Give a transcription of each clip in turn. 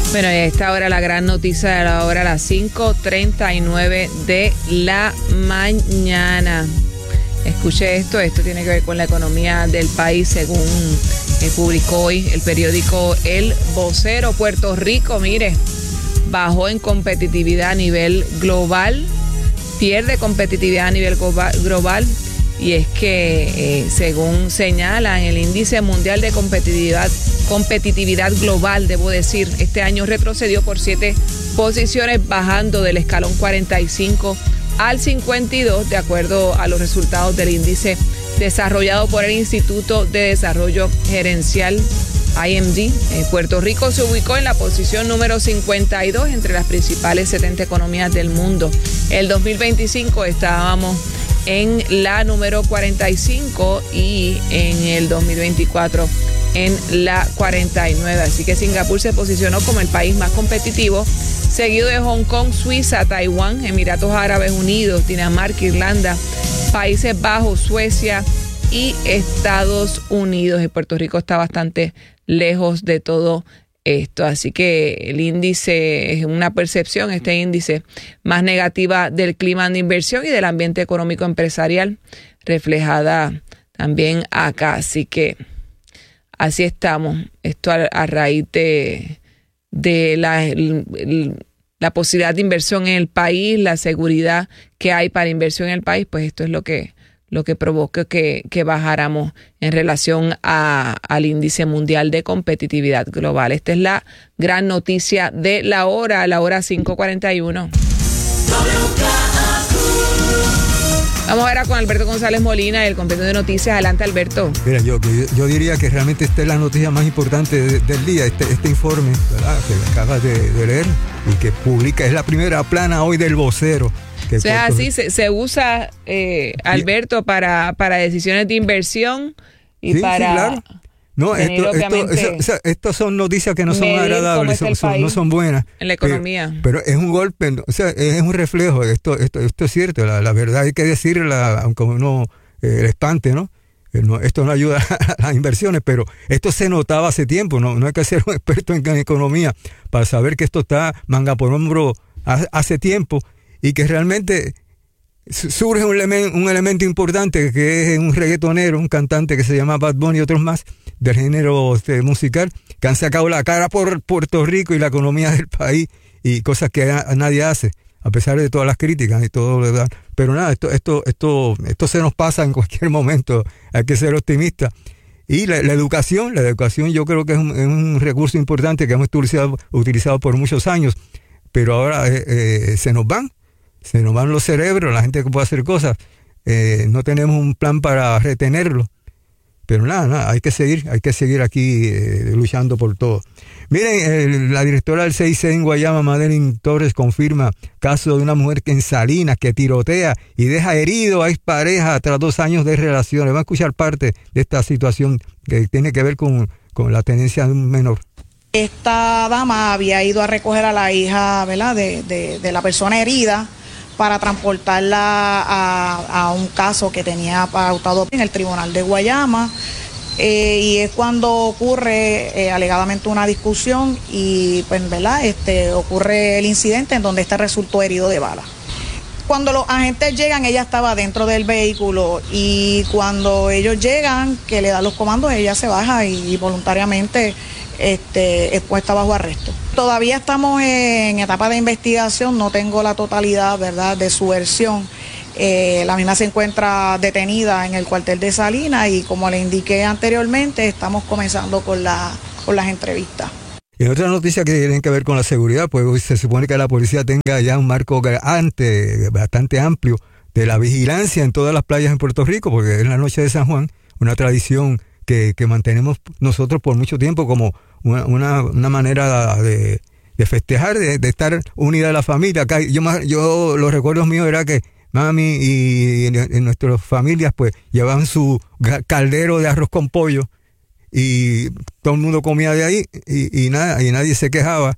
Bueno, y a esta hora la gran noticia de la hora a las 5:39 de la mañana. Escuche esto tiene que ver con la economía del país, según publicó hoy el periódico El Vocero. Puerto Rico, mire, bajó en competitividad a nivel global, pierde competitividad a nivel global, y es que según señalan el índice mundial de competitividad global, debo decir, este año retrocedió por 7 posiciones, bajando del escalón 45 al 52, de acuerdo a los resultados del índice desarrollado por el Instituto de Desarrollo Gerencial, IMD. Puerto Rico se ubicó en la posición número 52 entre las principales 70 economías del mundo. El 2025 estábamos en la número 45 y en el 2024 en la 49. Así que Singapur se posicionó como el país más competitivo, seguido de Hong Kong, Suiza, Taiwán, Emiratos Árabes Unidos, Dinamarca, Irlanda, Países Bajos, Suecia y Estados Unidos. Y Puerto Rico está bastante lejos de todo esto. Así que el índice es una percepción, este índice más negativa del clima de inversión y del ambiente económico empresarial, reflejada también acá. Así que así estamos. Esto a raíz de la posibilidad de inversión en el país, la seguridad que hay para inversión en el país, pues esto es lo que provoca que bajáramos en relación al índice mundial de competitividad global. Esta es la gran noticia de la hora 5:41. Vamos ahora con Alberto González Molina, el compendio de noticias. Adelante, Alberto. Mira, yo diría que realmente esta es la noticia más importante del día, este informe, ¿verdad?, que acabas de leer y que publica, es la primera plana hoy del Vocero. O sea, así se usa, Alberto, para decisiones de inversión y sí, para... Sí, claro. No, estas son noticias que no son agradables, no son buenas. En la economía. Pero es un golpe, o sea, es un reflejo. Esto es cierto, la verdad hay que decirla, aunque uno le espante, ¿no? Esto no ayuda a las inversiones, pero esto se notaba hace tiempo. No hay que ser un experto en economía para saber que esto está manga por hombro hace tiempo, y que realmente surge un elemento importante, que es un reggaetonero, un cantante que se llama Bad Bunny y otros más del género musical, que han sacado la cara por Puerto Rico y la economía del país, y cosas que nadie hace, a pesar de todas las críticas y todo, ¿verdad? Pero nada, esto se nos pasa en cualquier momento, hay que ser optimista. Y la educación yo creo que es un recurso importante que hemos utilizado por muchos años, pero ahora se nos van los cerebros, la gente que puede hacer cosas, no tenemos un plan para retenerlo. Pero nada, hay que seguir aquí luchando por todo. Miren, la directora del CIC en Guayama, Madeline Torres, confirma caso de una mujer que en Salinas, que tirotea y deja herido a expareja tras 2 años de relaciones. Va a escuchar parte de esta situación que tiene que ver con la tenencia de un menor. Esta dama había ido a recoger a la hija, ¿verdad?, de la persona herida, para transportarla a un caso que tenía pautado en el Tribunal de Guayama, y es cuando ocurre alegadamente una discusión y pues, ¿verdad?, ocurre el incidente en donde resultó herido de bala. Cuando los agentes llegan, ella estaba dentro del vehículo, y cuando ellos llegan, que le dan los comandos, ella se baja y voluntariamente es puesta bajo arresto. Todavía estamos en etapa de investigación, no tengo la totalidad, ¿verdad?, de su versión. La misma se encuentra detenida en el cuartel de Salinas, y como le indiqué anteriormente, estamos comenzando con las entrevistas. Y otra noticia que tiene que ver con la seguridad, pues hoy se supone que la policía tenga ya un marco bastante amplio de la vigilancia en todas las playas en Puerto Rico, porque es la noche de San Juan, una tradición que mantenemos nosotros por mucho tiempo como una manera de festejar, de estar unida a la familia. Acá, yo los recuerdos míos era que mami y en nuestras familias pues llevaban su caldero de arroz con pollo, y todo el mundo comía de ahí y nadie se quejaba.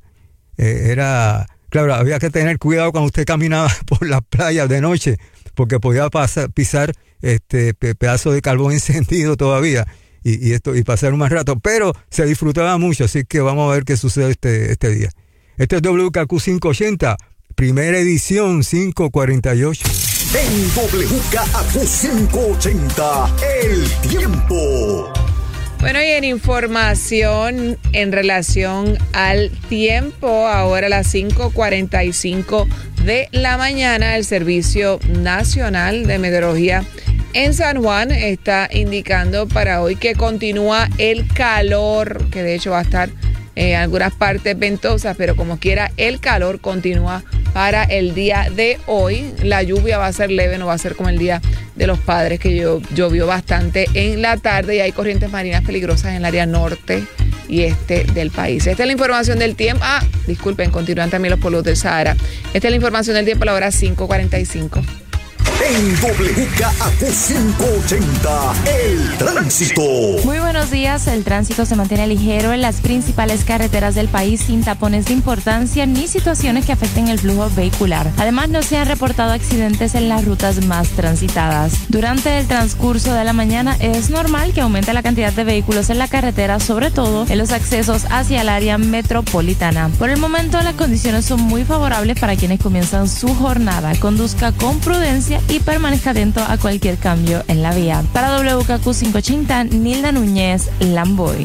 Claro, había que tener cuidado cuando usted caminaba por las playas de noche, porque podía pisar pedazos de carbón encendido todavía, y pasar un más rato, pero se disfrutaba mucho, así que vamos a ver qué sucede este día. Este es WKQ 580, primera edición 548. En WKQ 580, el tiempo. Bueno, y en información en relación al tiempo, ahora a las 5:45 de la mañana, el Servicio Nacional de Meteorología en San Juan está indicando para hoy que continúa el calor, que de hecho va a estar en algunas partes ventosas, pero como quiera el calor continúa para el día de hoy. La lluvia va a ser leve, no va a ser como el día de los Padres, que llovió bastante en la tarde y hay corrientes marinas peligrosas en el área norte y este del país. Esta es la información del tiempo. Disculpen, continúan también los polvos del Sahara. Esta es la información del tiempo a la hora 5:45. En WKQ 580, el tránsito. Muy buenos días. El tránsito se mantiene ligero en las principales carreteras del país sin tapones de importancia ni situaciones que afecten el flujo vehicular. Además, no se han reportado accidentes en las rutas más transitadas. Durante el transcurso de la mañana es normal que aumente la cantidad de vehículos en la carretera, sobre todo en los accesos hacia el área metropolitana. Por el momento, las condiciones son muy favorables para quienes comienzan su jornada. Conduzca con prudencia y permanezca atento a cualquier cambio en la vía. Para WKQ 580, Nilda Núñez, Lamboy.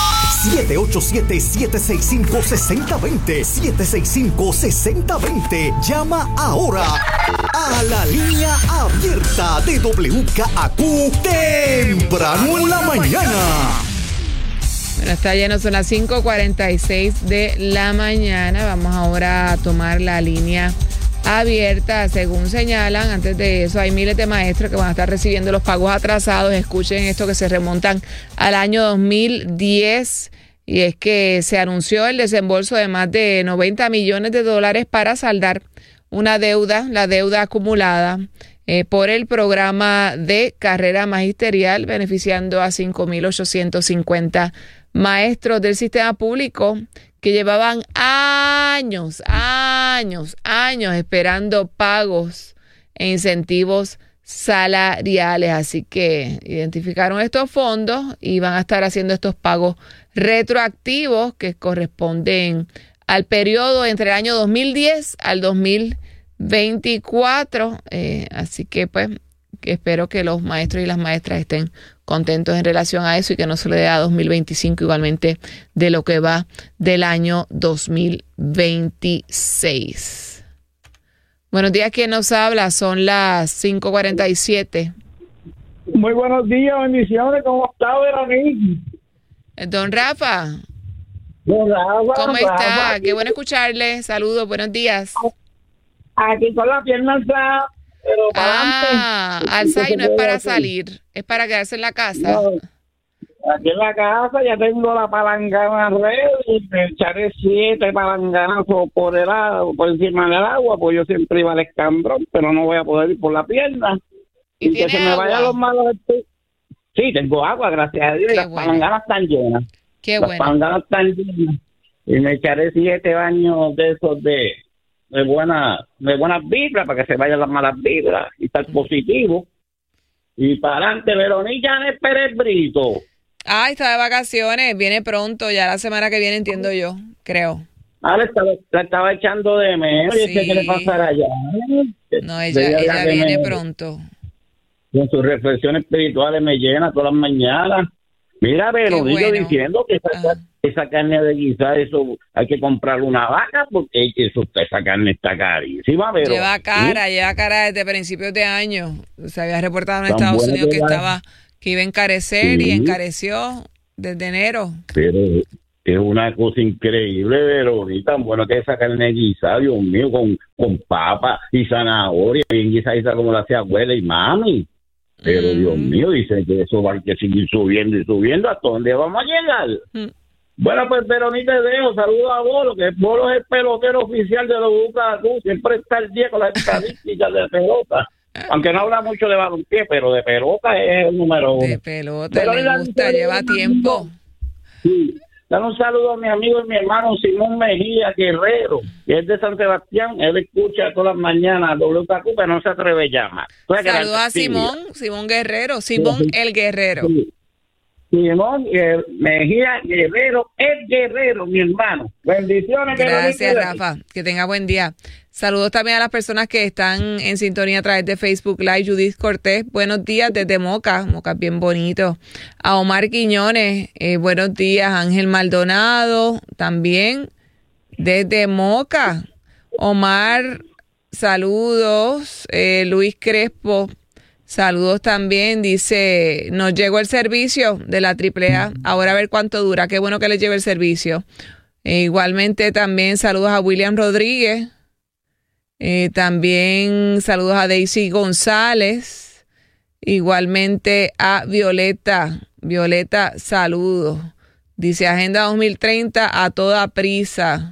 787-765-6020. 765-6020. Llama ahora a la línea abierta de WKQ temprano en la mañana. Bueno, está lleno, son las 5:46 de la mañana. Vamos ahora a tomar la línea abierta, según señalan. Antes de eso, hay miles de maestros que van a estar recibiendo los pagos atrasados. Escuchen esto, que se remontan al año 2010, y es que se anunció el desembolso de más de $90 millones para saldar una deuda, la deuda acumulada por el programa de carrera magisterial, beneficiando a 5.850 maestros del sistema público que llevaban años esperando pagos e incentivos salariales. Así que identificaron estos fondos y van a estar haciendo estos pagos retroactivos que corresponden al periodo entre el año 2010 al 2024. Así que pues que espero que los maestros y las maestras estén contentos en relación a eso y que no se le dé a 2025 igualmente de lo que va del año 2026. Buenos días, ¿quién nos habla? Son las 5:47. Muy buenos días, bendiciones. ¿Cómo está, Verónica? Don Rafa. Don Rafa, ¿Cómo está? Rafa, Qué bueno escucharle. Saludos, buenos días. Aquí con la pierna alzada, pero para adelante. Alzar y no es para salir, es para quedarse en la casa. No, aquí en la casa ya tengo la palangana ready, me echaré 7 palanganazos por encima del agua, pues yo siempre iba al escambrón, pero no voy a poder ir por la pierna. ¿Y que se me vayan los malos. Sí, tengo agua, gracias a Dios, y las palanganas están llenas. Qué las bueno. palanganas están llenas. Y me echaré 7 baños de esos de buenas vibras para que se vayan las malas vibras y estar positivo. Y para adelante, Verónica Janet Pérez Brito. Está de vacaciones, viene pronto, ya la semana que viene, entiendo yo, creo. La estaba echando de menos. Sí. ¿Y qué le pasará allá? No, ella viene pronto. Con sus reflexiones espirituales me llena todas las mañanas. Mira, Verónica, bueno. diciendo que esa carne de guisar, eso hay que comprarle una vaca porque esa carne está carísima. Pero, lleva cara desde principios de año. Se había reportado en Estados Unidos que iba a encarecer, y encareció desde enero. Pero es una cosa increíble, Verónica, tan bueno que esa carne guisada, Dios mío, con papa y zanahoria, bien guisada como la hacía abuela y mami. Pero Dios mío, dicen que eso va a seguir subiendo y subiendo. ¿Hasta dónde vamos a llegar? Bueno, pues Verónica, te dejo. Saludos a Bolo, que Bolo es el pelotero oficial de los WKQ. Siempre está al día con las estadísticas de pelota. Aunque no habla mucho de balompié, pero de pelota es el número 1. De pelota, le gusta, lleva tiempo. Sí. Dale un saludo a mi amigo y mi hermano Simón Mejía Guerrero, que es de San Sebastián. Él escucha todas las mañanas WKQ, pero no se atreve a llamar. Saludos a Simón Guerrero, Simón el Guerrero. Simón Mejía Guerrero, el Guerrero, mi hermano. Bendiciones. Gracias, Rafa. Que tenga buen día. Saludos también a las personas que están en sintonía a través de Facebook Live. Judith Cortés, buenos días desde Moca. Moca es bien bonito. A Omar Quiñones, buenos días. Ángel Maldonado, también desde Moca. Omar, saludos. Luis Crespo, saludos también. Dice, nos llegó el servicio de la AAA. Ahora a ver cuánto dura. Qué bueno que les lleve el servicio. Igualmente también saludos a William Rodríguez. También saludos a Daisy González. Igualmente a Violeta. Violeta, saludos. Dice Agenda 2030 a toda prisa.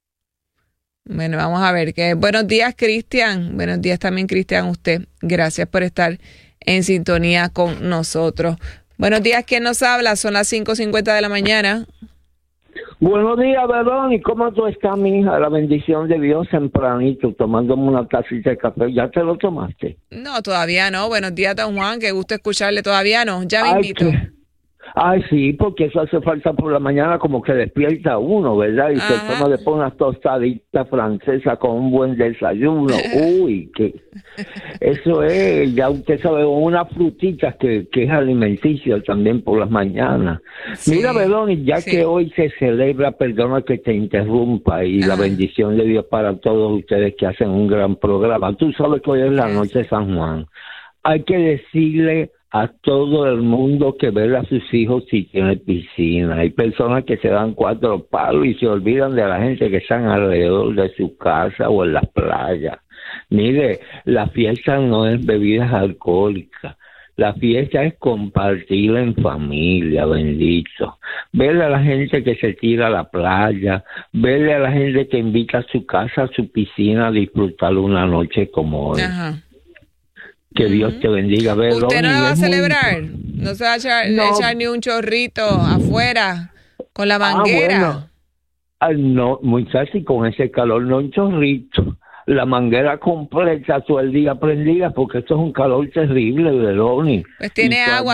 Bueno, vamos a ver. Buenos días, Cristian. Buenos días también, Cristian, usted. Gracias por estar en sintonía con nosotros. Buenos días, ¿quién nos habla? Son las 5:50 de la mañana. Buenos días, Verón. ¿Y cómo tú estás, mi hija? La bendición de Dios tempranito, tomándome una tacita de café. ¿Ya te lo tomaste? No, todavía no. Buenos días, don Juan. Qué gusto escucharle. Todavía no. Ya me invito. Ay, sí, porque eso hace falta por la mañana, como que despierta uno, ¿verdad? Y se toma después unas tostaditas francesas con un buen desayuno. Uy, que eso es, ya usted sabe, unas frutitas que es alimenticio también por las mañanas. Sí. Mira, Belón, ya que hoy se celebra, perdona que te interrumpa, y la bendición de Dios para todos ustedes que hacen un gran programa. Tú sabes que hoy es la noche de San Juan. Hay que decirle a todo el mundo que ver a sus hijos si tiene piscina. Hay personas que se dan 4 palos y se olvidan de la gente que están alrededor de su casa o en las playas. Mire, la fiesta no es bebidas alcohólicas. La fiesta es compartir en familia, bendito. Verle a la gente que se tira a la playa, verle a la gente que invita a su casa, a su piscina, a disfrutar una noche como hoy. Ajá. Que Dios te bendiga. ¿Usted no la va a celebrar? ¿No se va a echar ni un chorrito afuera con la manguera? No, muchachos, y con ese calor no un chorrito. La manguera completa todo el día prendida porque esto es un calor terrible, Veroni. Pues tiene agua.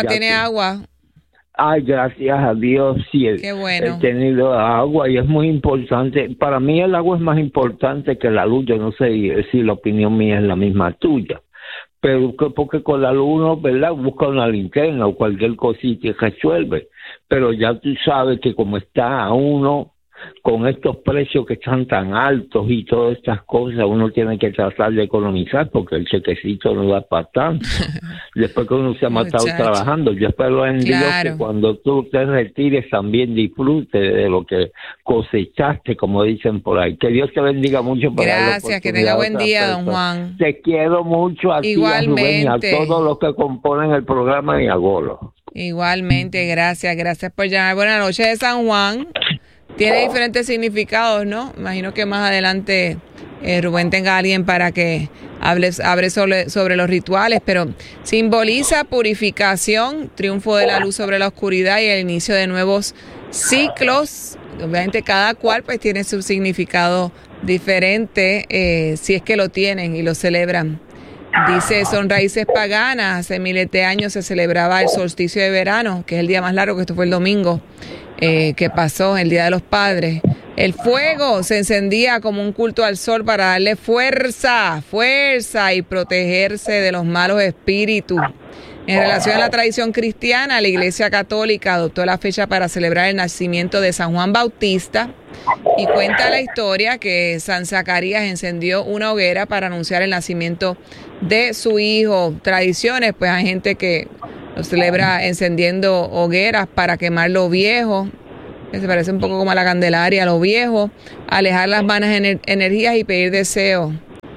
Ay, gracias a Dios, sí. Qué bueno. He tenido agua y es muy importante. Para mí el agua es más importante que la luz. Yo no sé si la opinión mía es la misma tuya. Pero porque con la luz uno, ¿verdad?, busca una linterna o cualquier cosita y resuelve. Pero ya tú sabes que como está uno con estos precios que están tan altos y todas estas cosas, uno tiene que tratar de economizar porque el chequecito no da para tanto. Después que uno se ha matado trabajando, yo espero en Dios que cuando tú te retires también disfrutes de lo que cosechaste, como dicen por ahí. Que Dios te bendiga mucho. Gracias, que tenga buen día, don Juan. Te quiero mucho a ti, a Rubén, y a todos los que componen el programa y a Golo. Igualmente, gracias por llamar. Buenas noches de San Juan. Tiene diferentes significados, ¿no? Imagino que más adelante Rubén tenga a alguien para que hable sobre los rituales, pero simboliza purificación, triunfo de la luz sobre la oscuridad y el inicio de nuevos ciclos. Obviamente cada cual pues tiene su significado diferente, si es que lo tienen y lo celebran. Dice, son raíces paganas. Hace miles de años se celebraba el solsticio de verano, que es el día más largo, que esto fue el domingo que pasó, el Día de los Padres. El fuego se encendía como un culto al sol para darle fuerza y protegerse de los malos espíritus. En relación a la tradición cristiana, la Iglesia Católica adoptó la fecha para celebrar el nacimiento de San Juan Bautista y cuenta la historia que San Zacarías encendió una hoguera para anunciar el nacimiento de su hijo. Tradiciones, pues hay gente que lo celebra encendiendo hogueras para quemar lo viejo, que se parece un poco como a la Candelaria, lo viejo, alejar las malas energías y pedir deseos.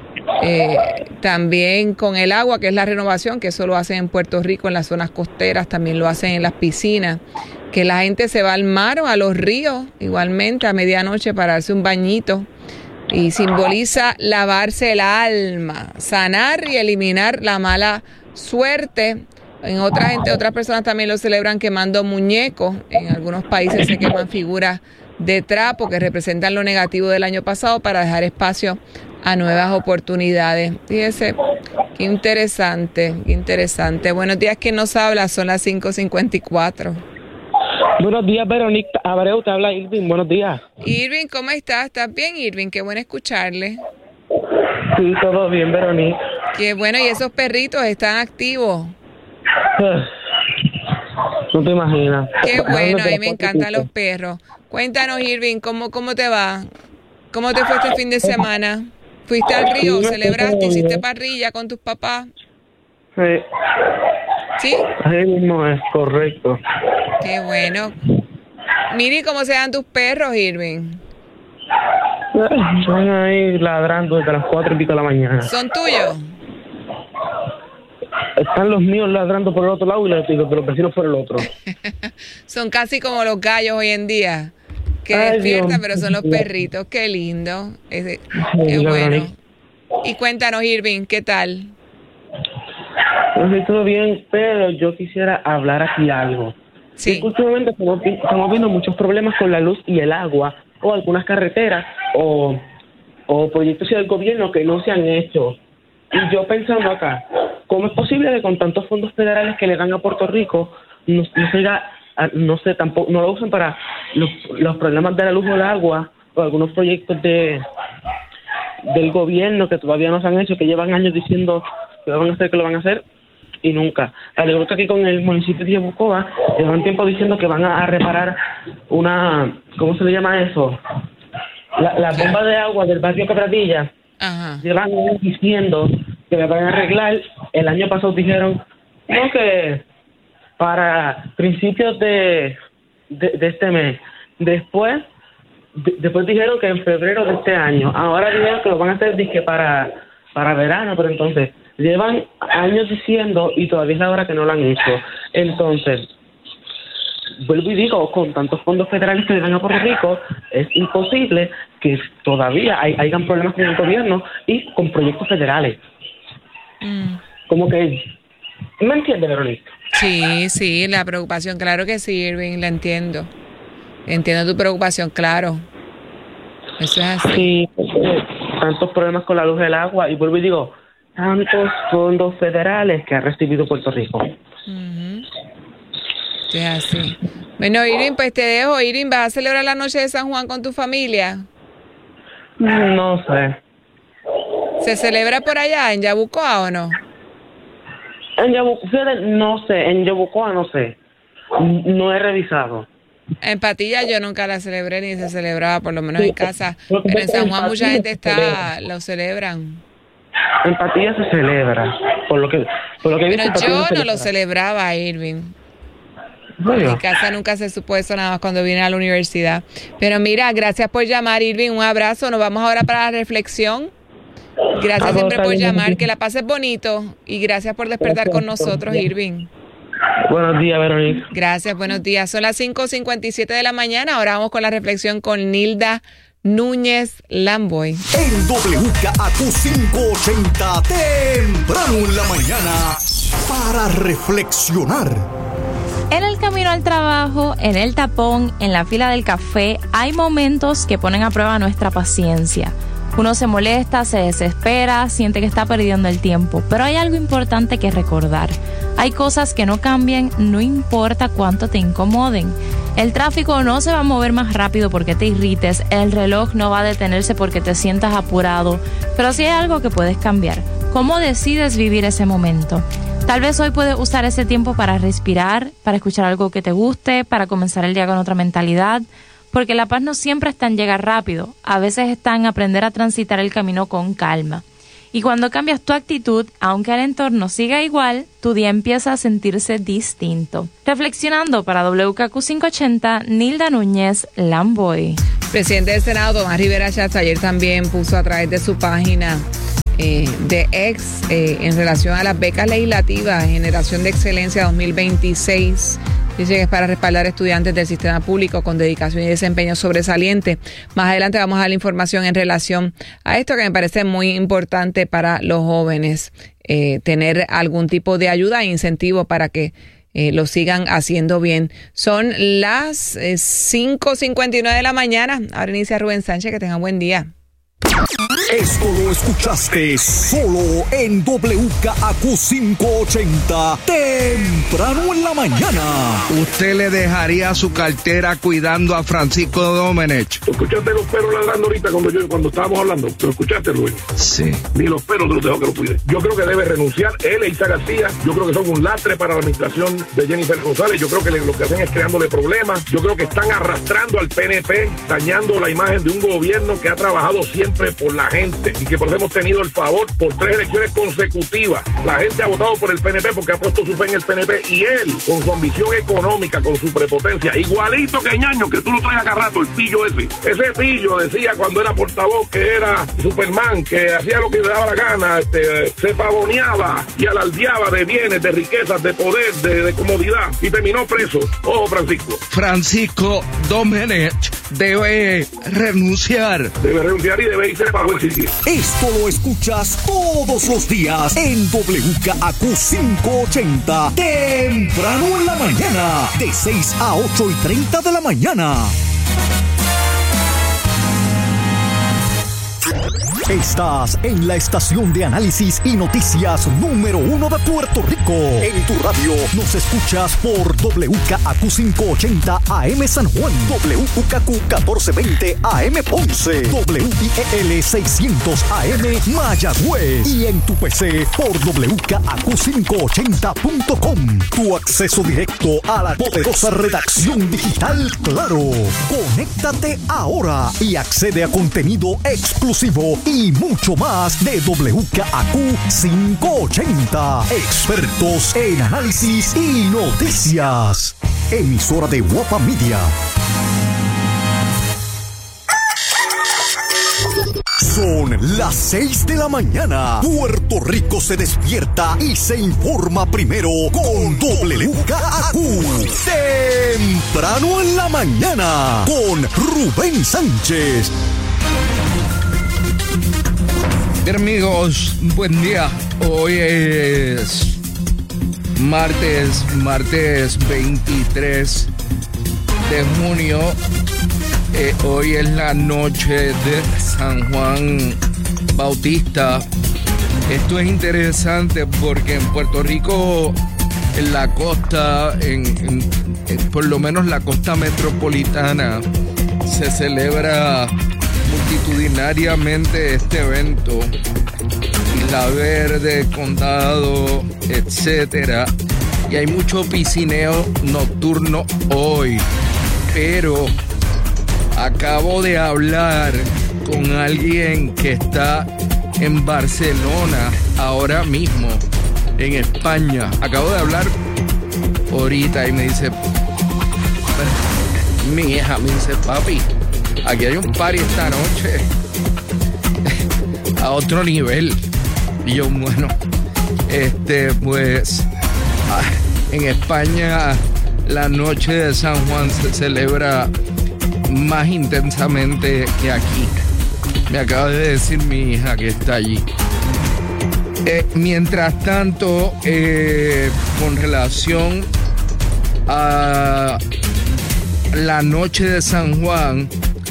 También con el agua, que es la renovación, que eso lo hacen en Puerto Rico, en las zonas costeras, también lo hacen en las piscinas, que la gente se va al mar o a los ríos, igualmente a medianoche para darse un bañito, y simboliza lavarse el alma, sanar y eliminar la mala suerte. En otras personas también lo celebran quemando muñecos. En algunos países se queman figuras de trapo que representan lo negativo del año pasado para dejar espacio a nuevas oportunidades. Fíjese, qué interesante. Buenos días, ¿quién nos habla? Son las 5:54. Buenos días, Verónica Abreu, te habla Irving, buenos días. Irving, ¿cómo estás? ¿Estás bien, Irving? Qué bueno escucharle. Sí, todo bien, Verónica. Qué bueno, ¿y esos perritos están activos? No te imaginas. Qué bueno, a mí me encantan los perros. Cuéntanos, Irving, ¿cómo te va? ¿Cómo te fue este fin de semana? ¿Fuiste al río? ¿Celebraste? ¿Hiciste parrilla con tus papás? Sí. ¿Sí? Así mismo es, correcto. Qué bueno. Mire cómo se dan tus perros, Irving. Están ahí ladrando desde las 4:00 de la mañana. ¿Son tuyos? Están los míos ladrando por el otro lado y los de los vecinos por el otro. Son casi como los gallos hoy en día, que despiertan, pero son los perritos. Qué lindo. Qué bueno. Y cuéntanos, Irving, ¿qué tal? No sé, todo bien, pero yo quisiera hablar aquí algo. Sí. Últimamente estamos viendo muchos problemas con la luz y el agua, o algunas carreteras, o proyectos del gobierno que no se han hecho. Y yo pensando acá, ¿cómo es posible que con tantos fondos federales que le dan a Puerto Rico no lo usen para los problemas de la luz o el agua, o algunos proyectos del gobierno que todavía no se han hecho, que llevan años diciendo que lo van a hacer y nunca? Al igual que aquí con el municipio de Yabucoa, llevan tiempo diciendo que van a reparar una, ¿cómo se le llama eso? La bomba de agua del barrio Quebradilla. Ajá. Llevan diciendo que me van a arreglar. El año pasado dijeron que para principios de este mes. Después dijeron que en febrero de este año. Ahora dijeron que lo van a hacer dizque para verano, pero entonces llevan años diciendo y todavía es la hora que no lo han hecho. Entonces, vuelvo y digo, con tantos fondos federales que le dan a Puerto Rico, es imposible que todavía hayan problemas con el gobierno y con proyectos federales. Como que, ¿me entiendes, Verónica? Sí, la preocupación, claro que sí, Irving, la entiendo. Entiendo tu preocupación, claro. Eso es así. Sí, tantos problemas con la luz y el agua, y vuelvo y digo, tantos fondos federales que ha recibido Puerto Rico. Es así. Bueno, Irving, pues te dejo. Irving, ¿vas a celebrar la noche de San Juan con tu familia? No sé. ¿Se celebra por allá, en Yabucoa o no? En Yabucoa, no sé. En Yabucoa, no sé. No he revisado. En Patillas yo nunca la celebré ni se celebraba, por lo menos en casa. Pero en San Juan mucha gente lo celebran. En Patillas se celebra. Por lo que pero yo no lo celebraba, Irving. En mi casa nunca se supo eso, nada más cuando vine a la universidad. Pero mira, gracias por llamar, Irving. Un abrazo. Nos vamos ahora para la reflexión. Gracias siempre por llamar. Que la pases bonito. Y gracias por despertar con nosotros, Irving. Buenos días, Verónica. Gracias, buenos días. Son las 5:57 de la mañana. Ahora vamos con la reflexión con Nilda Núñez Lamboy. En WKAQ 580, temprano en la mañana, para reflexionar. En el camino al trabajo, en el tapón, en la fila del café, hay momentos que ponen a prueba nuestra paciencia. Uno se molesta, se desespera, siente que está perdiendo el tiempo, pero hay algo importante que recordar. Hay cosas que no cambian, no importa cuánto te incomoden. El tráfico no se va a mover más rápido porque te irrites, el reloj no va a detenerse porque te sientas apurado, pero sí hay algo que puedes cambiar. ¿Cómo decides vivir ese momento? Tal vez hoy puedes usar ese tiempo para respirar, para escuchar algo que te guste, para comenzar el día con otra mentalidad, porque la paz no siempre está en llegar rápido, a veces está en aprender a transitar el camino con calma. Y cuando cambias tu actitud, aunque el entorno siga igual, tu día empieza a sentirse distinto. Reflexionando para WKQ 580, Nilda Núñez Lamboy. Presidente del Senado, Tomás Rivera Schatz, ayer también puso a través de su página de X en relación a las becas legislativas Generación de Excelencia 2026. Dice que es para respaldar estudiantes del sistema público con dedicación y desempeño sobresaliente. Más adelante vamos a dar la información en relación a esto que me parece muy importante para los jóvenes, tener algún tipo de ayuda e incentivo para que lo sigan haciendo bien. Son las 5:59 de la mañana. Ahora inicia Rubén Sánchez. Que tengan buen día. Esto lo escuchaste solo en WKAQ 580, temprano en la mañana. ¿Usted le dejaría su cartera cuidando a Francisco Domenech? ¿Tú escuchaste los perros ladrando ahorita cuando estábamos hablando? ¿Lo escuchaste, Luis? Sí. Ni los perros te los dejo que lo cuide. Yo creo que debe renunciar él e Isa García. Yo creo que son un lastre para la administración de Jennifer González. Yo creo que lo que hacen es creándole problemas. Yo creo que están arrastrando al PNP, dañando la imagen de un gobierno que ha trabajado siempre por la gente y que por eso hemos tenido el favor por 3 elecciones consecutivas. La gente ha votado por el PNP porque ha puesto su fe en el PNP y él, con su ambición económica, con su prepotencia, igualito que Ñaño, que tú lo traes acá rato, el pillo ese. Ese pillo decía cuando era portavoz que era Superman, que hacía lo que le daba la gana, se pavoneaba y alardeaba de bienes, de riquezas, de poder, de comodidad y terminó preso. Ojo, Francisco. Francisco Domenech debe renunciar. Debe renunciar y debe irse para el sitio. Esto lo escuchas todos los días en WKAQ 580, temprano en la mañana, de 6 a 8:30 de la mañana. Estás en la estación de análisis y noticias número 1 de Puerto Rico. En tu radio nos escuchas por WKAQ 580 AM San Juan, WKAQ 1420 AM Ponce, WIEL 600 AM Mayagüez y en tu PC por WKAQ580.com. Tu acceso directo a la poderosa redacción digital Claro. Conéctate ahora y accede a contenido exclusivo y mucho más de WKAQ 580. Expertos en análisis y noticias. Emisora de Guapa Media. Son las 6 de la mañana. Puerto Rico se despierta y se informa primero con WKAQ. Temprano en la mañana con Rubén Sánchez. Bien, amigos, buen día. Hoy es martes 23 de junio. Hoy es la noche de San Juan Bautista. Esto es interesante porque en Puerto Rico, en la costa, por lo menos la costa metropolitana, se celebra multitudinariamente este evento. Isla Verde, Condado, etcétera. Y hay mucho piscineo nocturno hoy. Pero acabo de hablar con alguien que está en Barcelona ahora mismo, en España. Acabo de hablar ahorita y me dice, mi hija me dice, papi, aquí hay un party esta noche a otro nivel. Y yo, bueno, pues en España la noche de San Juan se celebra más intensamente que aquí. Me acaba de decir mi hija que está allí. Mientras tanto, con relación a la noche de San Juan,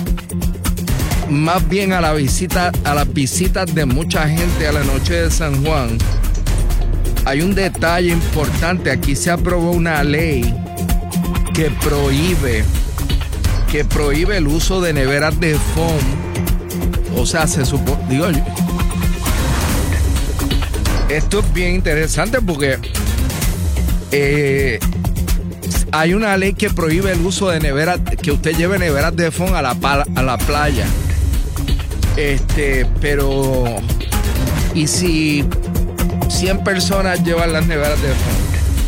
más bien a las visitas de mucha gente a la noche de San Juan, hay un detalle importante. Aquí se aprobó una ley que prohíbe el uso de neveras de foam. O sea, esto es bien interesante porque hay una ley que prohíbe el uso de neveras, que usted lleve neveras de foam a la playa. Pero ¿y si 100 personas llevan las neveras de foam?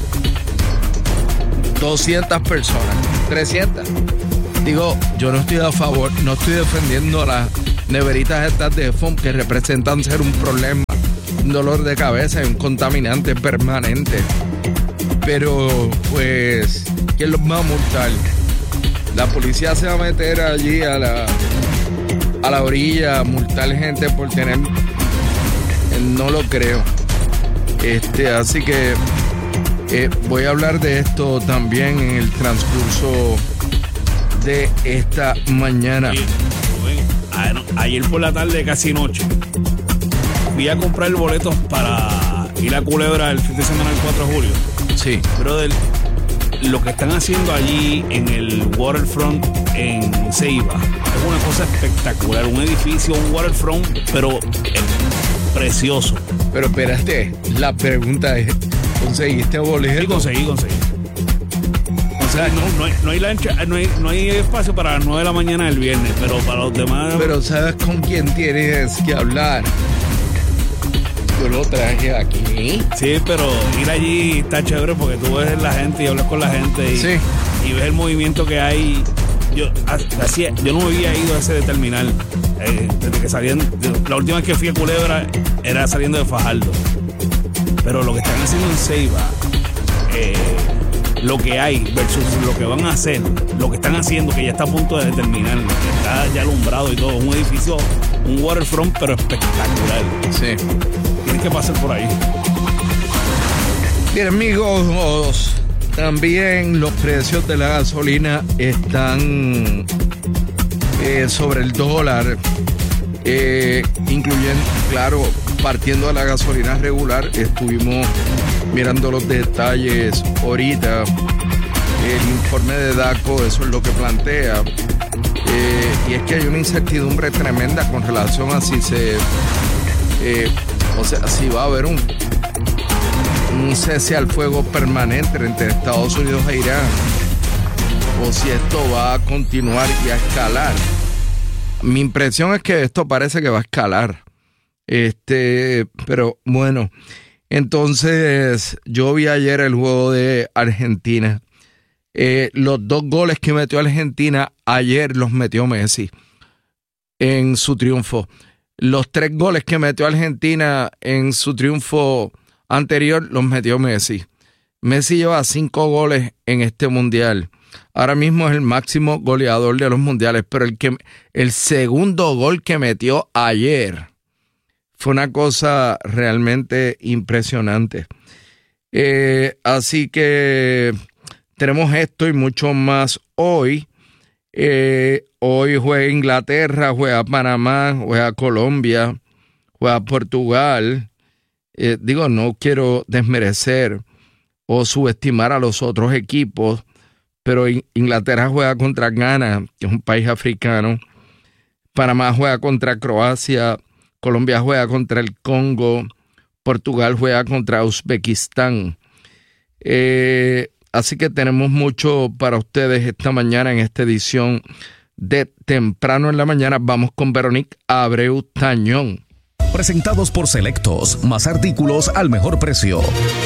200 personas, 300. Digo, yo no estoy a favor, no estoy defendiendo las neveritas estas de foam que representan ser un problema, un dolor de cabeza y un contaminante permanente. Pero, pues, ¿quién los va a multar? La policía se va a meter allí a la orilla a multar gente por tener... No lo creo. Así que voy a hablar de esto también en el transcurso de esta mañana. Rubén, ayer por la tarde, casi noche, fui a comprar boletos para ir a Culebra el fin de semana del 4 de julio. Sí. Brother, lo que están haciendo allí en el waterfront en Ceiba es una cosa espectacular. Un edificio, un waterfront, pero precioso. Pero espérate, la pregunta es, ¿conseguiste boletos? Sí, conseguí. O sea, no hay lancha, no hay espacio para las 9 de la mañana del viernes, pero para los demás... Pero ¿sabes con quién tienes que hablar? Yo lo traje aquí. Sí, pero ir allí está chévere porque tú ves la gente y hablas con la gente y ves el movimiento que hay. Yo no me había ido a ese de terminal. Desde que salían, la última vez que fui a Culebra era saliendo de Fajardo. Pero lo que están haciendo en Ceiba, lo que hay versus lo que van a hacer, lo que están haciendo, que ya está a punto de terminar, que está ya alumbrado y todo, un edificio, un waterfront, pero espectacular. Sí. Tienes que pasar por ahí. Bien, amigos, también los precios de la gasolina están sobre el dólar, incluyendo, claro, partiendo de la gasolina regular. Estuvimos mirando los detalles ahorita. El informe de DACO, eso es lo que plantea. Y es que hay una incertidumbre tremenda con relación a si si va a haber un cese al fuego permanente entre Estados Unidos e Irán, o si esto va a continuar y a escalar. Mi impresión es que esto parece que va a escalar. Pero bueno, entonces yo vi ayer el juego de Argentina. Los 2 goles que metió Argentina ayer los metió Messi en su triunfo. Los 3 goles que metió Argentina en su triunfo anterior los metió Messi. Messi lleva 5 goles en este mundial. Ahora mismo es el máximo goleador de los mundiales, pero el segundo gol que metió ayer fue una cosa realmente impresionante. Así que tenemos esto y mucho más hoy. Hoy juega Inglaterra, juega Panamá, juega Colombia, juega Portugal. No quiero desmerecer o subestimar a los otros equipos, pero Inglaterra juega contra Ghana, que es un país africano. Panamá juega contra Croacia, Colombia juega contra el Congo, Portugal juega contra Uzbekistán. Así que tenemos mucho para ustedes esta mañana en esta edición de Temprano en la Mañana. Vamos con Veronique Abreu Tañón. Presentados por Selectos, más artículos al mejor precio.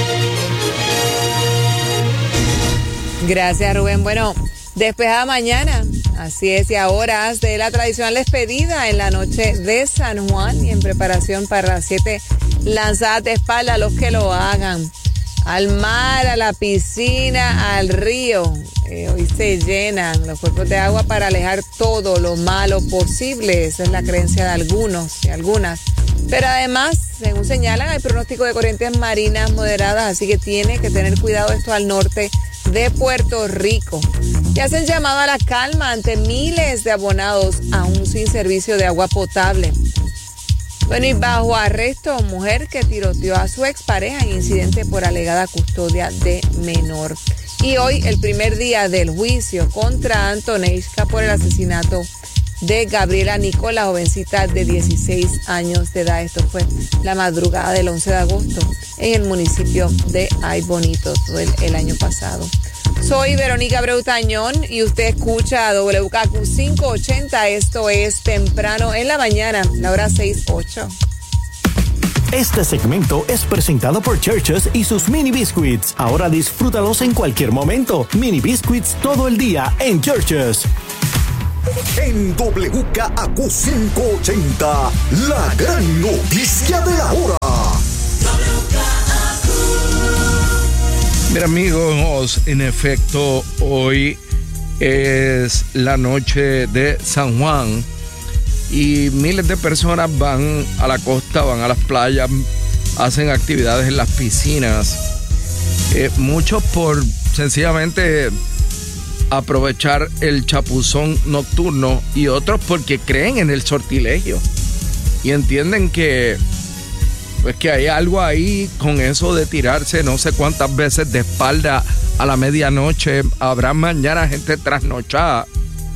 Gracias, Rubén. Bueno, despejada mañana, así es, y a horas de la tradicional despedida en la noche de San Juan y en preparación para las 7 lanzadas de espalda a los que lo hagan. Al mar, a la piscina, al río. Hoy se llenan los cuerpos de agua para alejar todo lo malo posible. Esa es la creencia de algunos y algunas. Pero además, según señalan, hay pronóstico de corrientes marinas moderadas, así que tiene que tener cuidado esto al norte de Puerto Rico. Y hacen llamado a la calma ante miles de abonados aún sin servicio de agua potable. Bueno, y bajo arresto, mujer que tiroteó a su expareja en incidente por alegada custodia de menor. Y hoy, el primer día del juicio contra Antoneyska por el asesinato de Gabriela Nicola, jovencita de 16 años de edad. Esto fue la madrugada del 11 de agosto en el municipio de Ay Bonito, el año pasado. Soy Verónica Abreu Tañón y usted escucha WKQ 580. Esto es Temprano en la Mañana, la hora 6:08. Este segmento es presentado por Churches y sus mini biscuits. Ahora disfrútalos en cualquier momento. Mini biscuits todo el día en Churches. En WKQ 580, la gran noticia de la hora. Mira, amigos, en efecto, hoy es la noche de San Juan y miles de personas van a la costa, van a las playas, hacen actividades en las piscinas. Muchos por sencillamente aprovechar el chapuzón nocturno y otros porque creen en el sortilegio y entienden que pues que hay algo ahí con eso de tirarse no sé cuántas veces de espalda a la medianoche. Habrá mañana gente trasnochada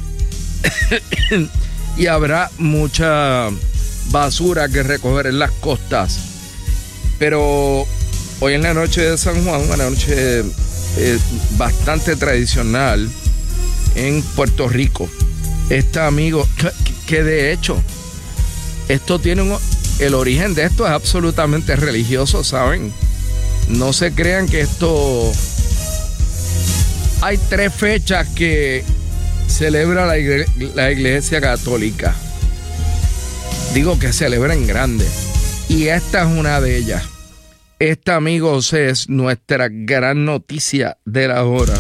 y habrá mucha basura que recoger en las costas. Pero hoy en la noche de San Juan, una noche bastante tradicional en Puerto Rico, amigo, que de hecho esto tiene el origen de esto es absolutamente religioso, ¿saben? No se crean que esto... Hay 3 fechas que celebra la Iglesia Católica. Digo que celebra en grande. Y esta es una de ellas. Esta, amigos, es nuestra gran noticia de la hora.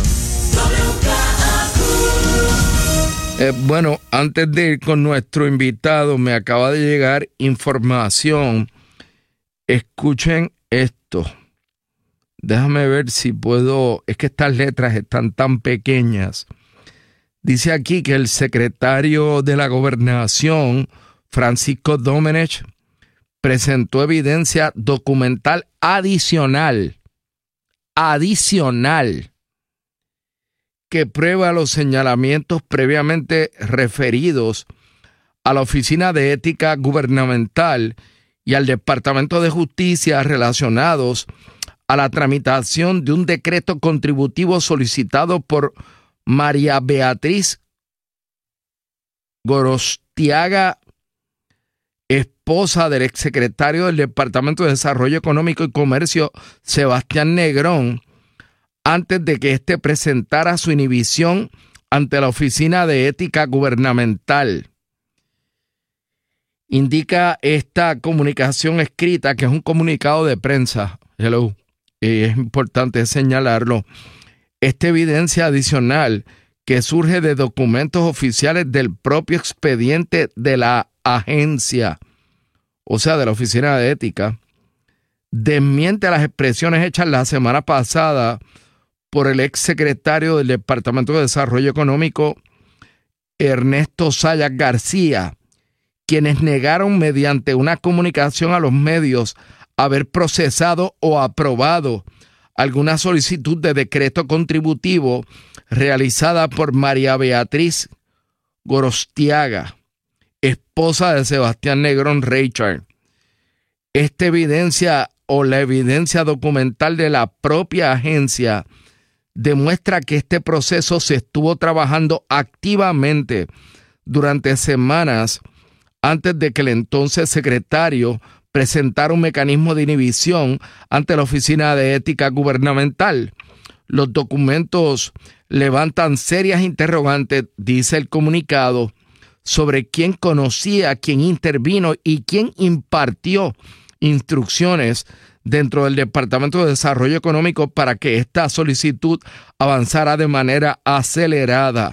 Bueno, antes de ir con nuestro invitado, me acaba de llegar información. Escuchen esto. Déjame ver si puedo... Es que estas letras están tan pequeñas. Dice aquí que el secretario de la Gobernación, Francisco Domenech, presentó evidencia documental adicional que prueba los señalamientos previamente referidos a la Oficina de Ética Gubernamental y al Departamento de Justicia relacionados a la tramitación de un decreto contributivo solicitado por María Beatriz Gorostiaga, esposa del exsecretario del Departamento de Desarrollo Económico y Comercio, Sebastián Negrón, antes de que éste presentara su inhibición ante la Oficina de Ética Gubernamental. Indica esta comunicación escrita, que es un comunicado de prensa. Hello. Es importante señalarlo. Esta evidencia adicional que surge de documentos oficiales del propio expediente de la agencia, o sea, de la Oficina de Ética, desmiente las expresiones hechas la semana pasada por el exsecretario del Departamento de Desarrollo Económico, Ernesto Sayas García, quienes negaron mediante una comunicación a los medios haber procesado o aprobado alguna solicitud de decreto contributivo realizada por María Beatriz Gorostiaga, esposa de Sebastián Negrón Richard. Esta evidencia o la evidencia documental de la propia agencia demuestra que este proceso se estuvo trabajando activamente durante semanas antes de que el entonces secretario presentara un mecanismo de inhibición ante la Oficina de Ética Gubernamental. Los documentos levantan serias interrogantes, dice el comunicado, sobre quién conocía, quién intervino y quién impartió instrucciones dentro del Departamento de Desarrollo Económico para que esta solicitud avanzara de manera acelerada.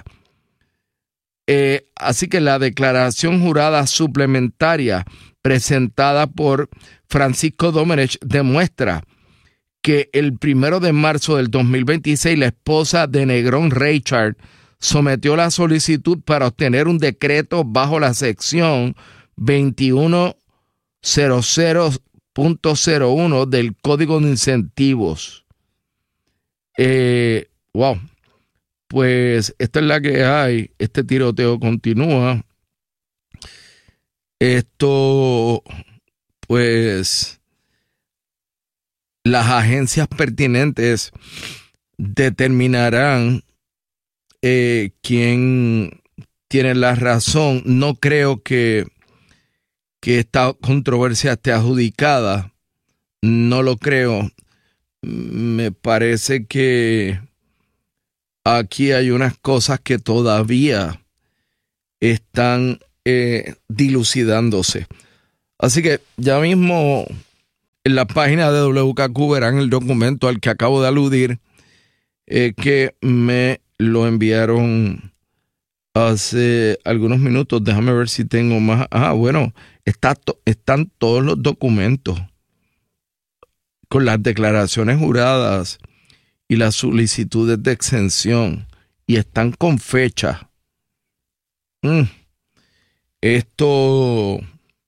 Así que la declaración jurada suplementaria presentada por Francisco Domenech demuestra que el 1 de marzo del 2026 la esposa de Negrón Richard sometió la solicitud para obtener un decreto bajo la sección 2100.01 del Código de Incentivos. Wow. Pues esta es la que hay. Este tiroteo continúa. Esto, pues, las agencias pertinentes determinarán quién tiene la razón. No creo que esta controversia esté adjudicada. No lo creo. Me parece que aquí hay unas cosas que todavía están dilucidándose. Así que ya mismo en la página de WKQ verán el documento al que acabo de aludir, que me lo enviaron hace algunos minutos. Déjame ver si tengo más. Bueno, están todos los documentos con las declaraciones juradas y las solicitudes de exención y están con fecha. Esto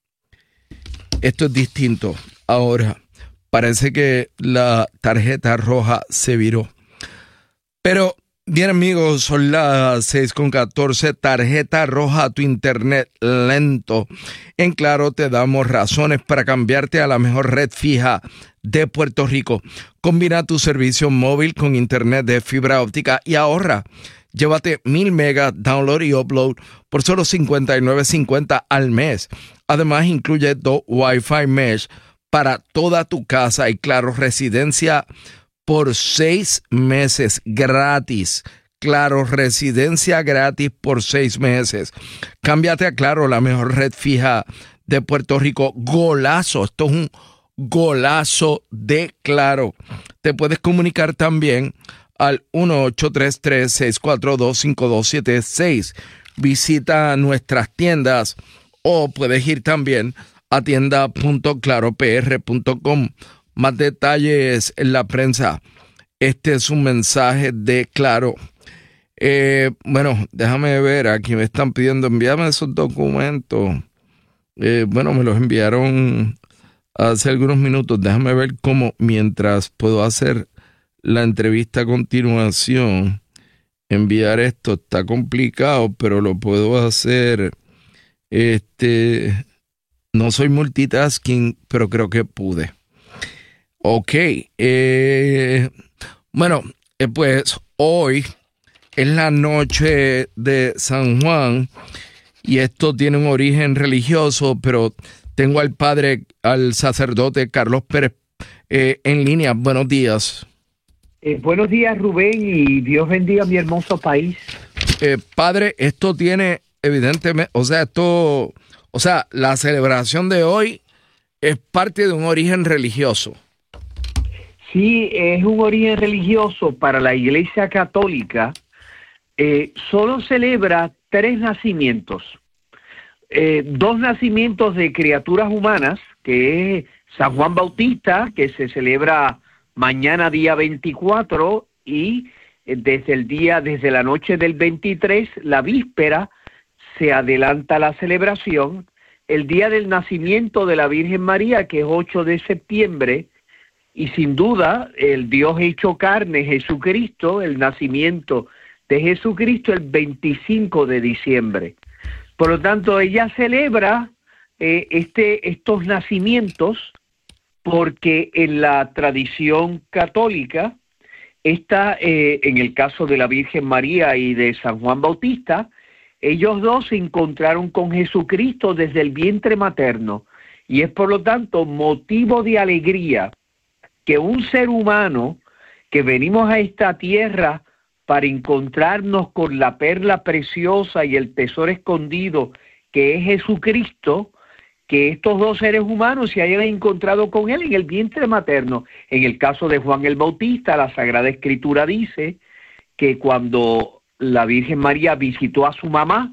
es distinto. Ahora, parece que la tarjeta roja se viró. Pero, bien amigos, son las 6:14. Tarjeta roja a tu internet lento. En Claro te damos razones para cambiarte a la mejor red fija de Puerto Rico. Combina tu servicio móvil con internet de fibra óptica y ahorra. Llévate 1000 megas, download y upload por solo $59.50 al mes. Además, incluye 2 Wi-Fi Mesh para toda tu casa y Claro Residencia por 6 meses gratis. Claro Residencia gratis por 6 meses. Cámbiate a Claro, la mejor red fija de Puerto Rico. Golazo, esto es un golazo de Claro. Te puedes comunicar también al 1-833-642-5276. Visita nuestras tiendas o puedes ir también a tienda.claropr.com. Más detalles en la prensa. Este es un mensaje de Claro. Bueno, déjame ver, aquí me están pidiendo, envíame esos documentos. Bueno, me los enviaron hace algunos minutos. Déjame ver cómo, mientras puedo hacer la entrevista a continuación, enviar esto. Está complicado, pero lo puedo hacer. No soy multitasking, pero creo que pude. Ok. Bueno, pues hoy es la noche de San Juan y esto tiene un origen religioso, pero tengo al sacerdote Carlos Pérez en línea. Buenos días. Buenos días, Rubén, y Dios bendiga mi hermoso país. Padre, esto tiene evidentemente, la celebración de hoy es parte de un origen religioso. Sí, es un origen religioso para la Iglesia Católica. Solo celebra 3 nacimientos. 2 nacimientos de criaturas humanas, que es San Juan Bautista, que se celebra mañana día 24, y desde la noche del 23, la víspera, se adelanta la celebración. El día del nacimiento de la Virgen María, que es 8 de septiembre, y sin duda el Dios hecho carne, Jesucristo, el nacimiento de Jesucristo, el 25 de diciembre. Por lo tanto, ella celebra estos nacimientos porque en la tradición católica, en el caso de la Virgen María y de San Juan Bautista, ellos dos se encontraron con Jesucristo desde el vientre materno, y es por lo tanto motivo de alegría que un ser humano que venimos a esta tierra para encontrarnos con la perla preciosa y el tesoro escondido que es Jesucristo, que estos dos seres humanos se hayan encontrado con él en el vientre materno. En el caso de Juan el Bautista, la Sagrada Escritura dice que cuando la Virgen María visitó a su mamá,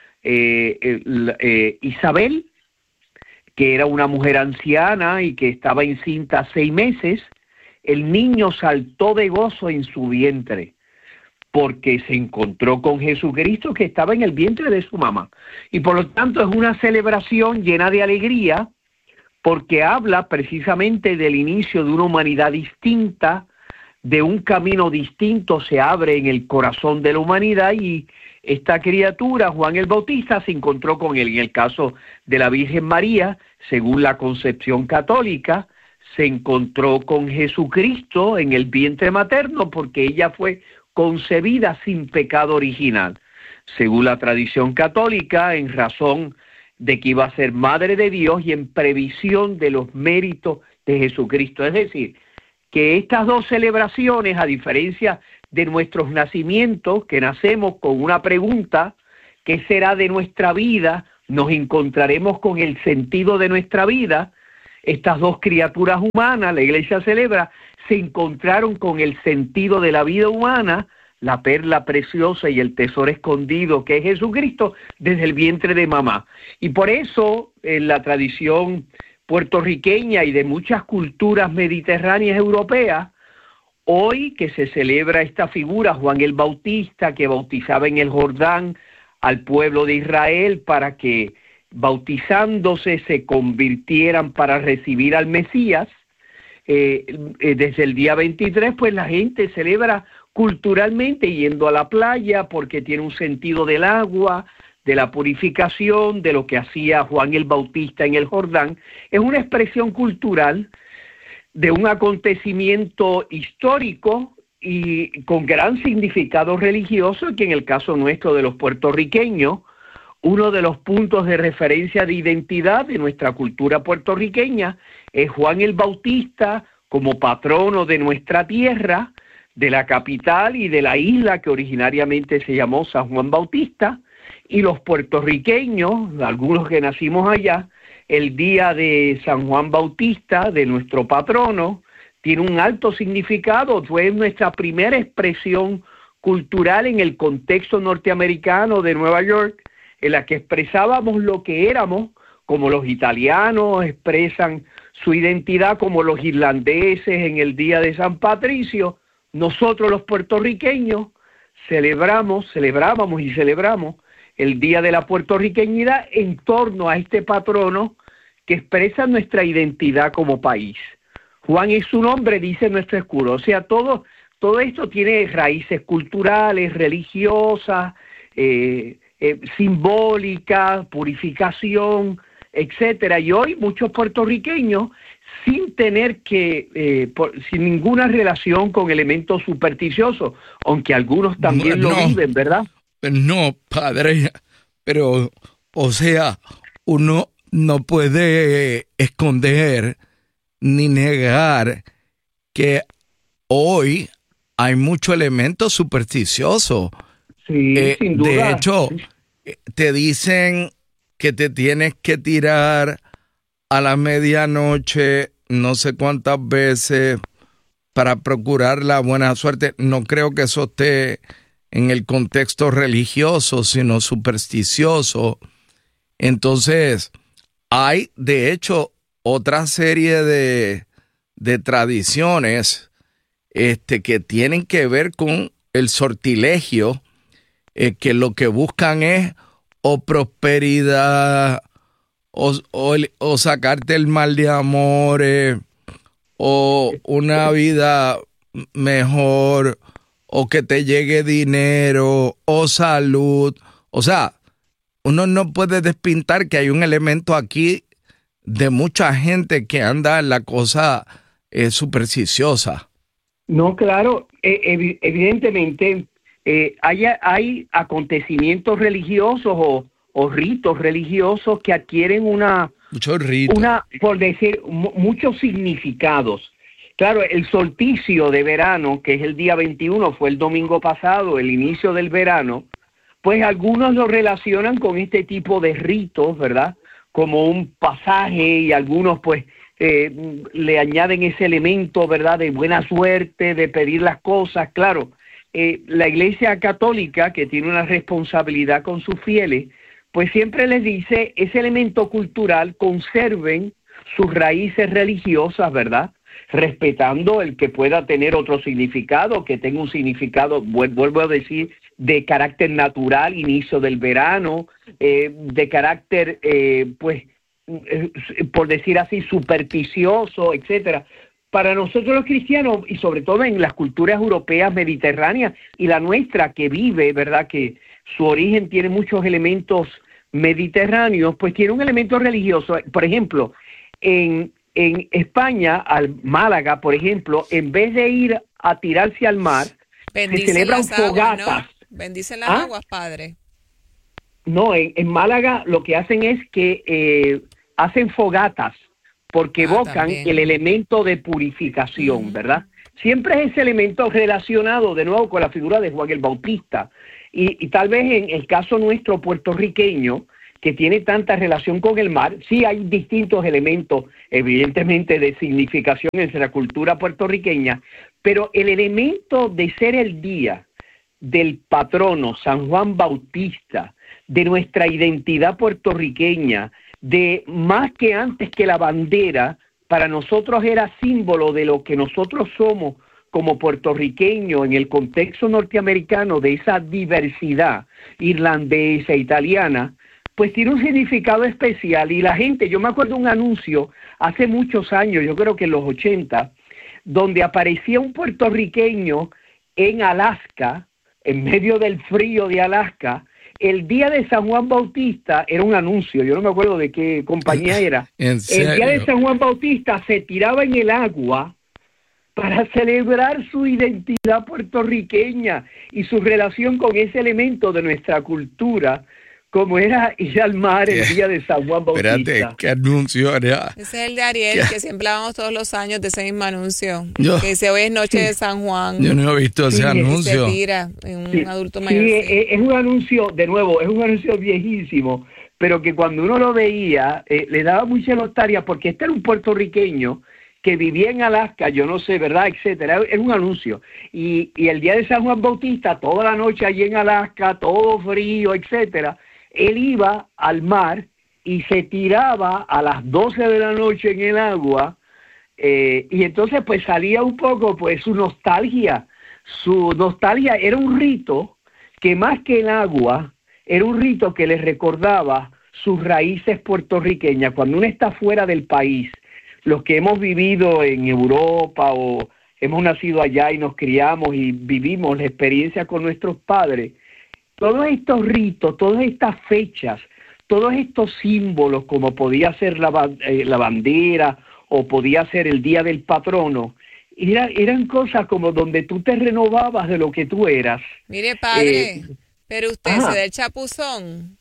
Isabel, que era una mujer anciana y que estaba encinta 6 meses, el niño saltó de gozo en su vientre, porque se encontró con Jesucristo que estaba en el vientre de su mamá. Y por lo tanto es una celebración llena de alegría, porque habla precisamente del inicio de una humanidad distinta, de un camino distinto se abre en el corazón de la humanidad, y esta criatura, Juan el Bautista, se encontró con él. En el caso de la Virgen María, según la concepción católica, se encontró con Jesucristo en el vientre materno porque ella fue concebida sin pecado original. Según la tradición católica, en razón de que iba a ser madre de Dios y en previsión de los méritos de Jesucristo. Es decir, que estas dos celebraciones, a diferencia de nuestros nacimientos, que nacemos con una pregunta, ¿qué será de nuestra vida? Nos encontraremos con el sentido de nuestra vida. Estas dos criaturas humanas, la Iglesia celebra, se encontraron con el sentido de la vida humana, la perla preciosa y el tesoro escondido que es Jesucristo desde el vientre de mamá. Y por eso en la tradición puertorriqueña y de muchas culturas mediterráneas europeas, hoy que se celebra esta figura, Juan el Bautista, que bautizaba en el Jordán al pueblo de Israel para que bautizándose se convirtieran para recibir al Mesías, desde el día 23, pues la gente celebra culturalmente yendo a la playa porque tiene un sentido del agua, de la purificación, de lo que hacía Juan el Bautista en el Jordán. Es una expresión cultural de un acontecimiento histórico y con gran significado religioso, que en el caso nuestro de los puertorriqueños, uno de los puntos de referencia de identidad de nuestra cultura puertorriqueña es Juan el Bautista como patrono de nuestra tierra, de la capital y de la isla que originariamente se llamó San Juan Bautista, y los puertorriqueños, algunos que nacimos allá, el día de San Juan Bautista, de nuestro patrono, tiene un alto significado. Fue nuestra primera expresión cultural en el contexto norteamericano de Nueva York, en la que expresábamos lo que éramos, como los italianos expresan su identidad, como los irlandeses en el día de San Patricio. Nosotros los puertorriqueños celebrábamos y celebramos el Día de la Puertorriqueñidad en torno a este patrono que expresa nuestra identidad como país. Juan es su nombre, dice nuestro escudo. O sea, todo esto tiene raíces culturales, religiosas, simbólica, purificación, etcétera. Y hoy muchos puertorriqueños, sin tener que, sin ninguna relación con elementos supersticiosos, aunque algunos también lo viven, ¿verdad? No, padre, pero, o sea, uno no puede esconder ni negar que hoy hay mucho elemento supersticioso. Sí, sin duda. De hecho, te dicen que te tienes que tirar a la medianoche no sé cuántas veces para procurar la buena suerte. No creo que eso esté en el contexto religioso, sino supersticioso. Entonces, hay, de hecho, otra serie de tradiciones que tienen que ver con el sortilegio, que lo que buscan es o prosperidad, o sacarte el mal de amores, o una vida mejor, o que te llegue dinero, o salud. O sea, uno no puede despintar que hay un elemento aquí de mucha gente que anda en la cosa supersticiosa. No, claro, evidentemente hay acontecimientos religiosos o ritos religiosos que adquieren por decir, muchos significados. Claro, el solsticio de verano, que es el día 21, fue el domingo pasado, el inicio del verano, pues algunos lo relacionan con este tipo de ritos, ¿verdad? Como un pasaje, y algunos pues le añaden ese elemento, ¿verdad?, de buena suerte, de pedir las cosas. Claro, la Iglesia Católica, que tiene una responsabilidad con sus fieles, pues siempre les dice, ese elemento cultural, conserven sus raíces religiosas, ¿verdad?, respetando el que pueda tener otro significado, que tenga un significado, vuelvo a decir, de carácter natural, inicio del verano, de carácter, por decir así, supersticioso, etcétera. Para nosotros los cristianos, y sobre todo en las culturas europeas mediterráneas, y la nuestra que vive, ¿verdad?, que su origen tiene muchos elementos mediterráneos, pues tiene un elemento religioso. Por ejemplo, en España, al Málaga, por ejemplo, en vez de ir a tirarse al mar, se celebran fogatas. ¿No? Bendicen las aguas, padre. No, en Málaga lo que hacen es que hacen fogatas, porque evocan el elemento de purificación, ¿verdad? Siempre es ese elemento relacionado de nuevo con la figura de Juan el Bautista. Y tal vez en el caso nuestro puertorriqueño, que tiene tanta relación con el mar, sí hay distintos elementos, evidentemente, de significación en la cultura puertorriqueña, pero el elemento de ser el día del patrono San Juan Bautista, de nuestra identidad puertorriqueña, de más que antes que la bandera, para nosotros era símbolo de lo que nosotros somos como puertorriqueño en el contexto norteamericano de esa diversidad irlandesa, italiana, pues tiene un significado especial. Y la gente, yo me acuerdo de un anuncio hace muchos años, yo creo que en los 80, donde aparecía un puertorriqueño en Alaska, en medio del frío de Alaska, el día de San Juan Bautista, era un anuncio, yo no me acuerdo de qué compañía era. ¿En serio? El día de San Juan Bautista se tiraba en el agua para celebrar su identidad puertorriqueña y su relación con ese elemento de nuestra cultura, como era ir al mar el día de San Juan Bautista. Espérate, ¿qué anuncio era? Ese es el de Ariel, que siempre hablamos todos los años de ese mismo anuncio. Yo- Que dice, hoy es noche de San Juan. Yo no he visto ese Sí, anuncio. Se tira en un Sí, adulto sí, mayor. es un anuncio, de nuevo, es un anuncio viejísimo, pero que cuando uno lo veía, le daba mucha nostalgia, porque este era un puertorriqueño que vivía en Alaska, yo no sé, ¿verdad?, etcétera, era un anuncio. Y el día de San Juan Bautista, toda la noche allí en Alaska, todo frío, etcétera, él iba al mar y se tiraba a las 12 de la noche en el agua, y entonces pues salía un poco pues su nostalgia era un rito que más que el agua, era un rito que les recordaba sus raíces puertorriqueñas. Cuando uno está fuera del país, los que hemos vivido en Europa o hemos nacido allá y nos criamos y vivimos la experiencia con nuestros padres, todos estos ritos, todas estas fechas, todos estos símbolos, como podía ser la bandera o podía ser el Día del Patrono, eran cosas como donde tú te renovabas de lo que tú eras. Mire, padre, pero usted ajá. se da el chapuzón.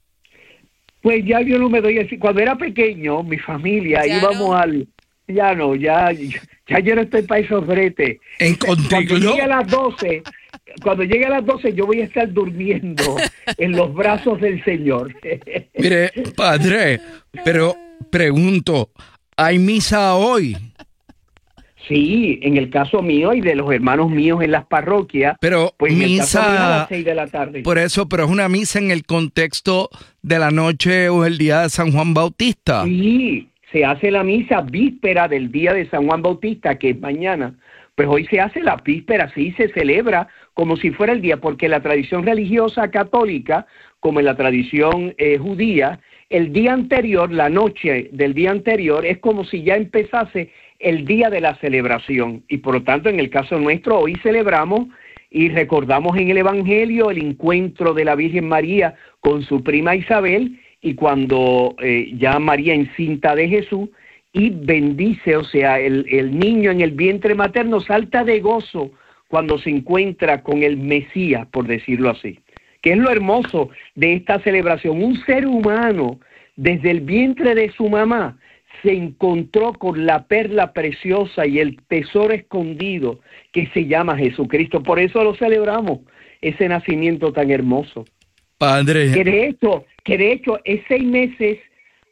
Pues ya yo no me doy así. Cuando era pequeño, mi familia Ya íbamos no. al... Ya no, ya yo no estoy para esos bretes. En Cuando Contiglo. llegue a las 12, yo voy a estar durmiendo en los brazos del Señor. Mire, padre, pero pregunto, ¿hay misa hoy? Sí, en el caso mío y de los hermanos míos en las parroquias, Pero pues en el caso mío a misa, las 6 de la tarde. por eso, pero es una misa en el contexto de la noche o el día de San Juan Bautista. Sí, se hace la misa víspera del día de San Juan Bautista, que es mañana. Pues hoy se hace la víspera, sí, se celebra como si fuera el día, porque la tradición religiosa católica, como en la tradición judía, el día anterior, la noche del día anterior, es como si ya empezase el día de la celebración. Y por lo tanto, en el caso nuestro, hoy celebramos y recordamos en el Evangelio el encuentro de la Virgen María con su prima Isabel, y cuando ya María encinta de Jesús y bendice, o sea, el niño en el vientre materno salta de gozo cuando se encuentra con el Mesías, por decirlo así. Que es lo hermoso de esta celebración. Un ser humano, desde el vientre de su mamá, se encontró con la perla preciosa y el tesoro escondido que se llama Jesucristo. Por eso lo celebramos, ese nacimiento tan hermoso. Padre, Que de hecho es 6 meses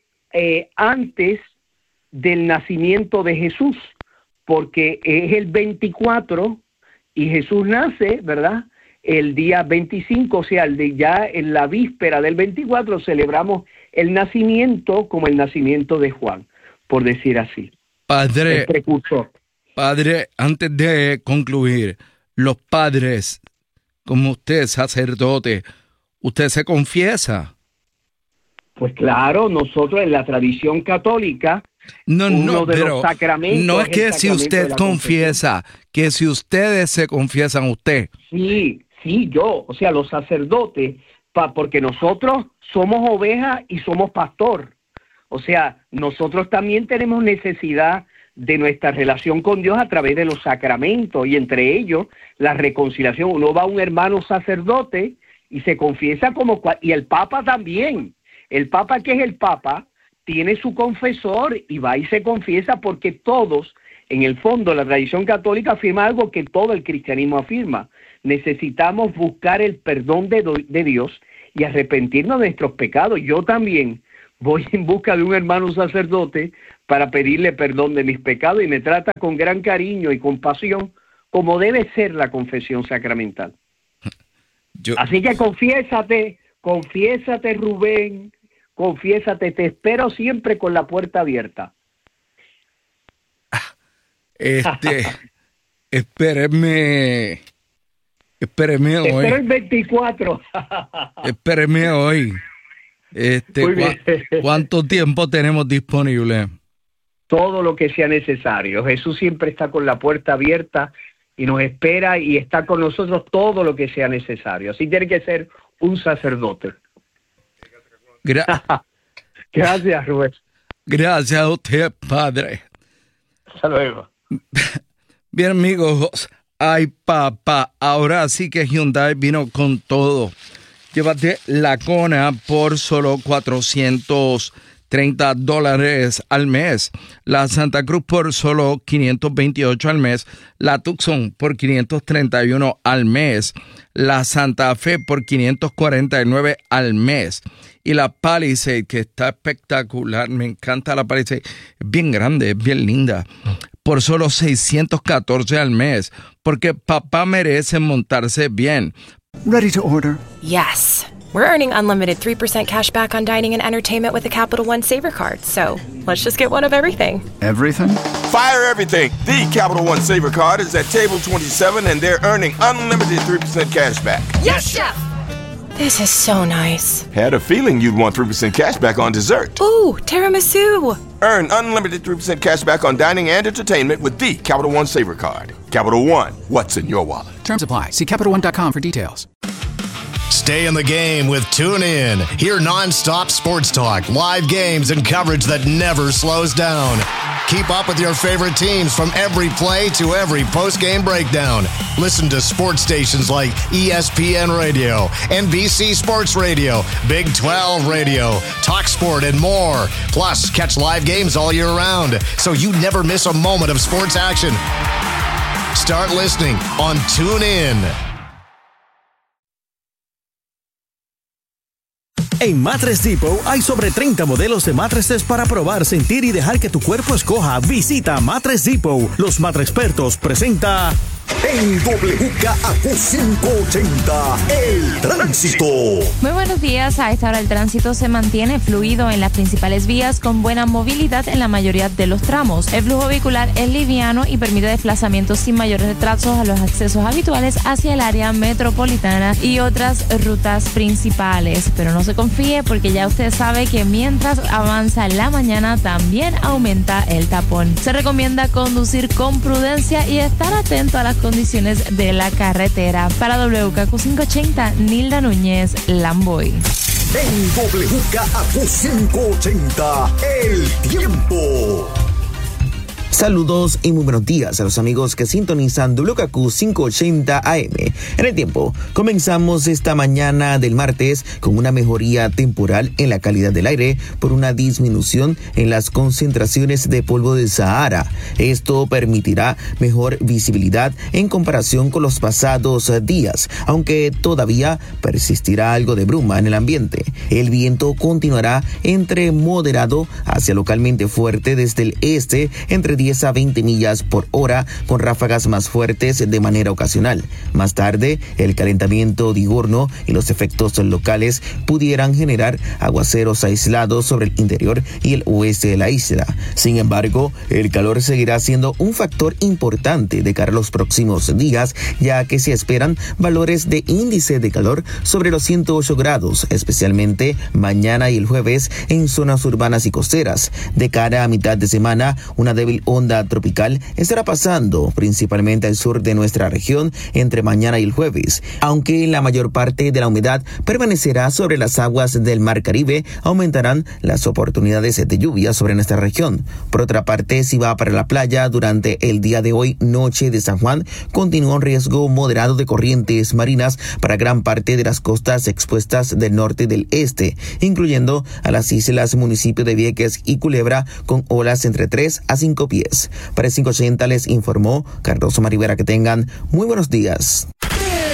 antes del nacimiento de Jesús, porque es el 24 y Jesús nace, ¿verdad?, el día 25, o sea, ya en la víspera del 24 celebramos el nacimiento como el nacimiento de Juan, por decir así. padre, El precursor. padre, antes de concluir, los padres, como usted, sacerdote, ¿usted se confiesa? Pues claro, nosotros en la tradición católica, uno de los sacramentos no es el que si sacramento de usted la confiesa, que si ustedes se confiesan usted. Sí, yo, o sea, los sacerdotes, porque nosotros somos ovejas y somos pastor. O sea, nosotros también tenemos necesidad de nuestra relación con Dios a través de los sacramentos, y entre ellos la reconciliación. Uno va a un hermano sacerdote y se confiesa y el Papa también. El Papa, que es el Papa, tiene su confesor y va y se confiesa, porque todos, en el fondo, la tradición católica afirma algo que todo el cristianismo afirma. Necesitamos buscar el perdón de Dios y arrepentirnos de nuestros pecados. Yo también voy en busca de un hermano sacerdote para pedirle perdón de mis pecados, y me trata con gran cariño y compasión, como debe ser la confesión sacramental. Así que confiésate, Rubén, confiésate, te espero siempre con la puerta abierta. Espéreme hoy. Espero el 24. Espéreme hoy. Muy bien. ¿Cuánto tiempo tenemos disponible? Todo lo que sea necesario. Jesús siempre está con la puerta abierta y nos espera y está con nosotros todo lo que sea necesario. Así tiene que ser un sacerdote. Gracias, Rubén. Gracias a usted, padre. Hasta luego. Bien, amigos. Ay, papá. Ahora sí que Hyundai vino con todo. Llévate la Kona por solo $430 al mes. La Santa Cruz por solo $528 al mes. La Tucson por $531 al mes. La Santa Fe por $549 al mes. Y la Palisade, que está espectacular. Me encanta la Palisade. Es bien grande, es bien linda. Por solo $614 al mes. Porque papá merece montarse bien. Ready to order? Yes. We're earning unlimited 3% cash back on dining and entertainment with the Capital One Saver Card. So let's just get one of everything. Everything? Fire everything. The Capital One Saver Card is at table 27 and they're earning unlimited 3% cash back. Yes, Chef! This is so nice. Had a feeling you'd want 3% cash back on dessert. Ooh, tiramisu! Earn unlimited 3% cash back on dining and entertainment with the Capital One Saver Card. Capital One, what's in your wallet? Terms apply. See CapitalOne.com for details. Stay in the game with TuneIn. Hear nonstop sports talk, live games, and coverage that never slows down. Keep up with your favorite teams from every play to every post-game breakdown. Listen to sports stations like ESPN Radio, NBC Sports Radio, Big 12 Radio, TalkSport, and more. Plus, catch live games all year round, so you never miss a moment of sports action. Start listening on TuneIn. En Mattress Depot hay sobre 30 modelos de mattresses para probar, sentir y dejar que tu cuerpo escoja. Visita Mattress Depot. Los Mattrexpertos presenta en WKAQ 580, el tránsito. Muy buenos días. A esta hora el tránsito se mantiene fluido en las principales vías con buena movilidad en la mayoría de los tramos. El flujo vehicular es liviano y permite desplazamientos sin mayores retrasos a los accesos habituales hacia el área metropolitana y otras rutas principales. Pero no se confíe porque ya usted sabe que mientras avanza la mañana también aumenta el tapón. Se recomienda conducir con prudencia y estar atento a las condiciones de la carretera. Para WKAQ 580, Nilda Núñez, Lamboy. En WKAQ 580, el tiempo. Saludos y muy buenos días a los amigos que sintonizan WKAQ 580 AM. En el tiempo, comenzamos esta mañana del martes con una mejoría temporal en la calidad del aire por una disminución en las concentraciones de polvo de Sahara. Esto permitirá mejor visibilidad en comparación con los pasados días, aunque todavía persistirá algo de bruma en el ambiente. El viento continuará entre moderado hacia localmente fuerte desde el este entre 10 a 20 millas por hora, con ráfagas más fuertes de manera ocasional. Más tarde, el calentamiento diurno y los efectos locales pudieran generar aguaceros aislados sobre el interior y el oeste de la isla. Sin embargo, el calor seguirá siendo un factor importante de cara a los próximos días, ya que se esperan valores de índice de calor sobre los 108 grados, especialmente mañana y el jueves en zonas urbanas y costeras. De cara a mitad de semana, una débil onda tropical estará pasando principalmente al sur de nuestra región entre mañana y el jueves. Aunque la mayor parte de la humedad permanecerá sobre las aguas del Mar Caribe, aumentarán las oportunidades de lluvia sobre nuestra región. Por otra parte, si va para la playa durante el día de hoy, noche de San Juan, continúa un riesgo moderado de corrientes marinas para gran parte de las costas expuestas del norte y del este, incluyendo a las islas municipios de Vieques y Culebra, con olas entre 3 a 5 pies. Para el 580 les informó Carlos Omar Rivera. Que tengan muy buenos días.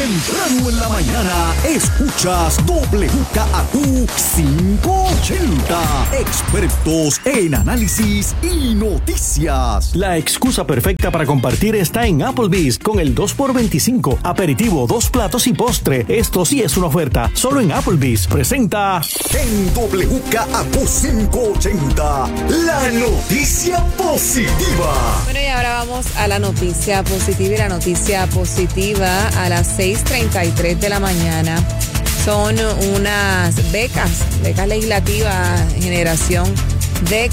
Temprano en la mañana, escuchas WKAQ 580. Expertos en análisis y noticias. La excusa perfecta para compartir está en Applebee's con el 2x25, aperitivo, 2 platos y postre. Esto sí es una oferta, solo en Applebee's. Presenta en WKAQ 580, la noticia positiva. Bueno, y ahora vamos a la noticia positiva. Y la noticia positiva a las 6:33 de la mañana son unas becas legislativas, generación de